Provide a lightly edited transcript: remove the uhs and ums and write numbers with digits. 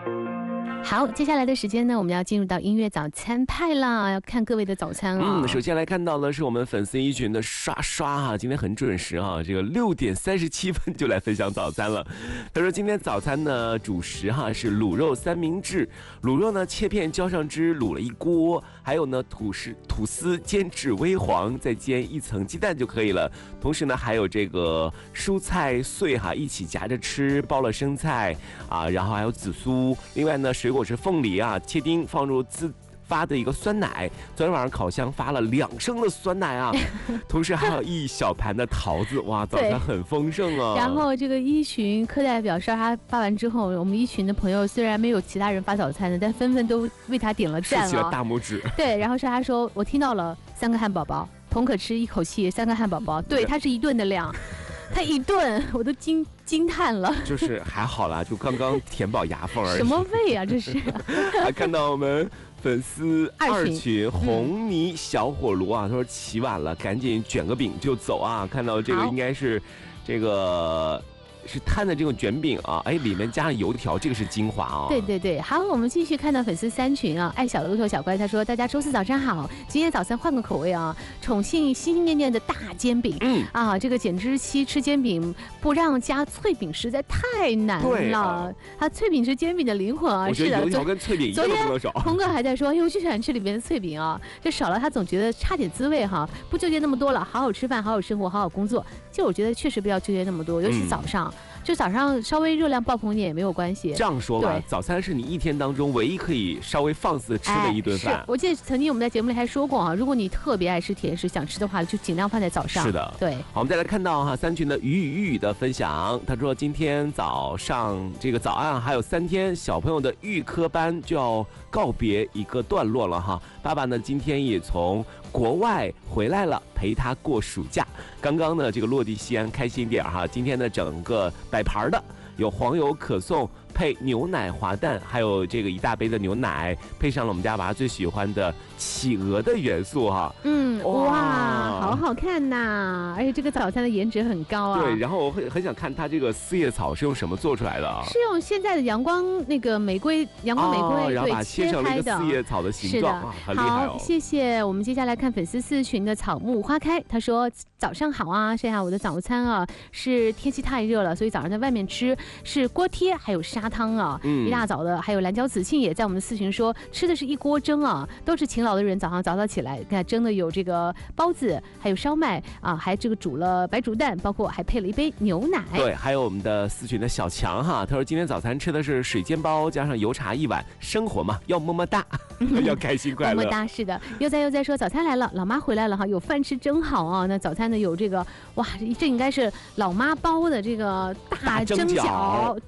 好，接下来的时间呢，我们要进入到音乐早餐派啦，要看各位的早餐啊。 首先来看到的是我们粉丝一群的刷啊，今天很准时啊，这个6点37分就来分享早餐了。他说今天早餐呢主食是卤肉三明治，卤肉呢切片浇上汁卤了一锅，还有呢吐司煎至微黄，再煎1层鸡蛋就可以了。同时呢还有这个蔬菜碎一起夹着吃，包了生菜啊，然后还有紫苏，另外呢水果是凤梨切丁，放入自发的一个酸奶，昨天晚上烤箱发了2升的酸奶啊，同时还有一小盘的桃子，哇，早餐很丰盛啊。 然后这个一群课代表说他发完之后，我们一群的朋友虽然没有其他人发早餐的，但纷纷都为他点了赞竖起了大拇指。 对，然后他说我听到了3个汉堡包，同可吃一口气3个汉堡包，对，它是1顿的量。他一顿我都惊叹了， 就是还好啦，就刚刚填饱牙缝而已。 什么胃啊，这是！ 还看到我们粉丝二群红泥小火炉他说起晚了，赶紧卷个饼就走啊！看到这个应该是这个。是摊的这种卷饼里面加上油条，这个是精华对，好，我们继续看到粉丝3群爱小的鹿头小乖，他说大家周四早上好，今天早餐换个口味重庆心心念念的大煎饼，这个减脂期吃煎饼不让加脆饼实在太难了，它脆饼是煎饼的灵魂我觉得油条跟脆饼一样都不能少。 红哥还在说，我就喜欢吃里面的脆饼就少了他总觉得差点滋味不纠结那么多了，好好吃饭，好好生活，好好工作。就我觉得确实不要纠结那么多，尤其早上。就早上稍微热量爆棚一点也没有关系。 这样说吧，早餐是你一天当中唯一可以稍微放肆吃的一顿饭。 我记得曾经我们在节目里还说过如果你特别爱吃甜食，想吃的话就尽量放在早上。 是的， 对。 好，我们再来看到3群的雨的分享，他说今天早上这个早安还有3天，小朋友的预科班就要告别一个段落了爸爸呢今天也从国外回来了，陪他过暑假。刚刚呢这个落地西安，开心点今天呢整个摆盘的有黄油可颂配牛奶滑蛋，还有这个1大杯的牛奶，配上了我们家娃最喜欢的企鹅的元素哇，好好看呐！而且这个早餐的颜值很高对，然后我很想看它这个4叶草是用什么做出来的是用现在的阳光玫瑰，然后把它切成了一个4叶草的形状，很厉害好，谢谢。我们接下来看粉丝4群的草木花开，他说早上好现在我的早餐是天气太热了，所以早上在外面吃是锅贴还有沙汤一大早的，还有蓝椒子庆也在我们的4群说吃的是一锅蒸都是勤劳的人，早上早起来看蒸的有这个包子，还有烧麦还这个煮了白煮蛋，包括还配了一杯牛奶。 对，还有我们的4群的小强他说今天早餐吃的是水煎包加上油茶1碗，生活嘛要么么哒，要开心快乐。 么么哒，是的。又在说早餐来了，老妈回来了有饭吃真好那早餐呢有这个哇，这应该是老妈包的这个大蒸饺。